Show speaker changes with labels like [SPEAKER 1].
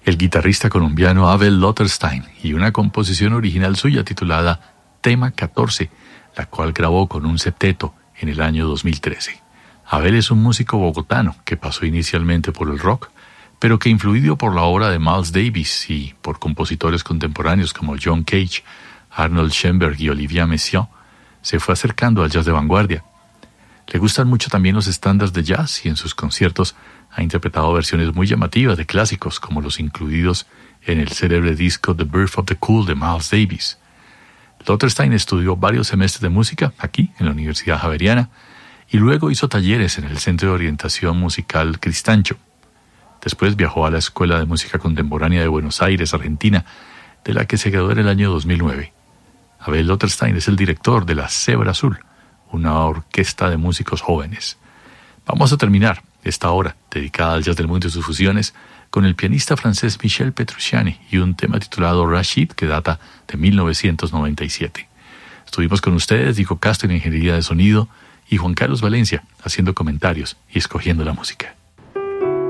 [SPEAKER 1] el guitarrista colombiano Abel Lotterstein y una composición original suya titulada Tema 14, la cual grabó con un septeto en el año 2013. Abel es un músico bogotano que pasó inicialmente por el rock, pero que influido por la obra de Miles Davis y por compositores contemporáneos como John Cage, Arnold Schoenberg y Olivier Messiaen, se fue acercando al jazz de vanguardia. Le gustan mucho también los estándares de jazz y en sus conciertos ha interpretado versiones muy llamativas de clásicos como los incluidos en el célebre disco The Birth of the Cool de Miles Davis. Lotterstein estudió varios semestres de música aquí en la Universidad Javeriana y luego hizo talleres en el Centro de Orientación Musical Cristancho. Después viajó a la Escuela de Música Contemporánea de Buenos Aires, Argentina, de la que se graduó en el año 2009. Abel Lotterstein es el director de la Cebra Azul, una orquesta de músicos jóvenes. Vamos a terminar esta hora, dedicada al jazz del mundo y sus fusiones, con el pianista francés Michel Petrucciani y un tema titulado Rashid, que data de 1997. Estuvimos con ustedes, Diego Castro en Ingeniería de Sonido y Juan Carlos Valencia haciendo comentarios y escogiendo la música.